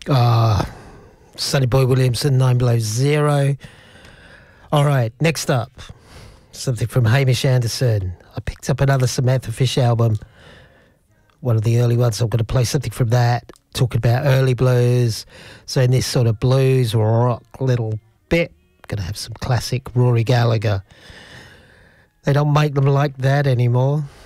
Sonny Boy Williamson, 9 Below Zero. All right, next up, something from Hamish Anderson. I picked up another Samantha Fish album, one of the early ones. I'm going to play something from that, talking about early blues. So in this sort of blues rock little bit, going to have some classic Rory Gallagher. They don't make them like that anymore.